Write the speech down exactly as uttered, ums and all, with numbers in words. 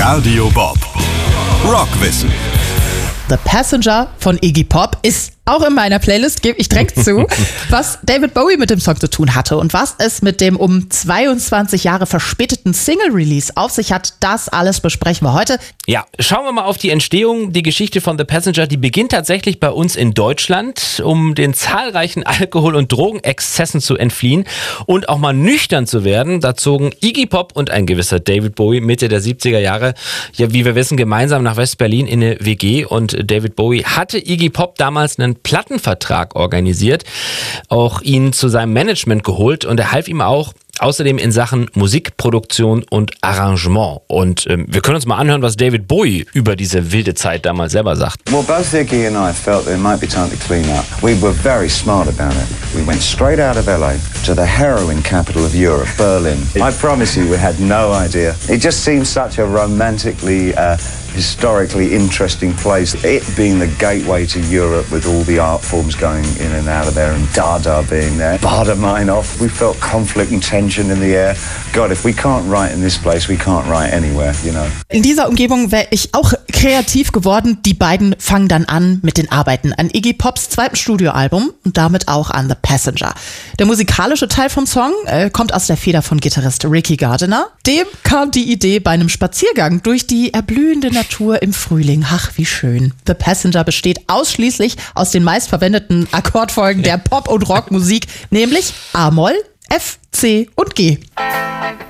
Radio Bob. Rockwissen. The Passenger von Iggy Pop ist auch in meiner Playlist, gebe ich direkt zu, was David Bowie mit dem Song zu tun hatte und was es mit dem um zweiundzwanzig Jahre verspäteten Single-Release auf sich hat, das alles besprechen wir heute. Ja, schauen wir mal auf die Entstehung. Die Geschichte von The Passenger, die beginnt tatsächlich bei uns in Deutschland, um den zahlreichen Alkohol- und Drogenexzessen zu entfliehen und auch mal nüchtern zu werden. Da zogen Iggy Pop und ein gewisser David Bowie Mitte der siebziger Jahre, ja, wie wir wissen, gemeinsam nach West-Berlin in eine W G, und David Bowie hatte Iggy Pop damals einen Plattenvertrag organisiert, auch ihn zu seinem Management geholt, und er half ihm auch außerdem in Sachen Musikproduktion und Arrangement. Und ähm, wir können uns mal anhören, was David Bowie über diese wilde Zeit damals selber sagt. Well, both Iggy and I felt that it might be time to clean up. We were very smart about it. We went straight out of L A to the heroin capital of Europe, Berlin. I promise you, we had no idea. It just seemed such a romantically, uh, historically interesting place. It being the gateway to Europe with all the art forms going in and out of there, and Dada being there, Baader-Meinhof. We felt conflict and tension in the air. God, if we can't write in this place, we can't write anywhere, you know. In dieser Umgebung wäre ich auch kreativ geworden. Die beiden fangen dann an mit den Arbeiten an Iggy Pops zweitem Studioalbum und damit auch an The Passenger. Der musikalische Teil vom Song äh, kommt aus der Feder von Gitarrist Ricky Gardiner. Dem kam die Idee bei einem Spaziergang durch die erblühende Natur im Frühling. Ach, wie schön. The Passenger besteht ausschließlich aus den meistverwendeten Akkordfolgen der Pop- und Rockmusik, nämlich A-Moll, F, C und G.